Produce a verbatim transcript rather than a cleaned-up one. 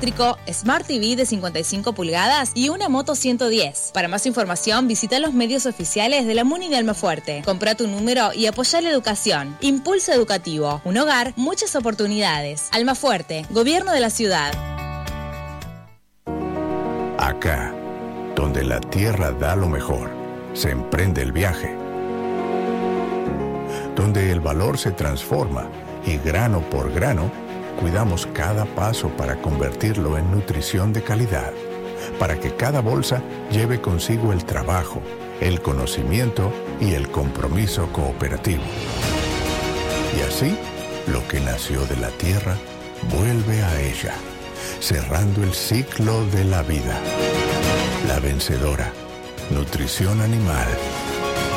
eléctrico, Smart T V de cincuenta y cinco pulgadas y una moto ciento diez. Para más información, visita los medios oficiales de la Muni de Almafuerte. Compra tu número y apoya la educación. Impulso Educativo. Un hogar, muchas oportunidades. Almafuerte, Gobierno de la Ciudad. Acá, donde la tierra da lo mejor, se emprende el viaje. Donde el valor se transforma y grano por grano, cuidamos cada paso para convertirlo en nutrición de calidad, para que cada bolsa lleve consigo el trabajo, el conocimiento y el compromiso cooperativo. Y así, lo que nació de la tierra vuelve a ella, cerrando el ciclo de la vida. La vencedora, nutrición animal.